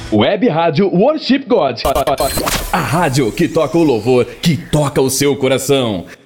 Web Rádio Worship God. A rádio que toca o louvor, que toca o seu coração.